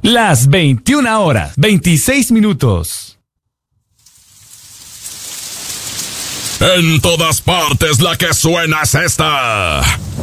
Las 21 horas, 26 minutos. En todas partes la que suena es esta.